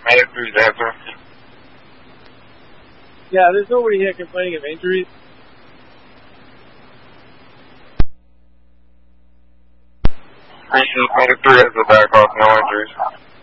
Andrews answer. Yeah, there's nobody here complaining of injuries. Christian 23 has the back off, no injuries.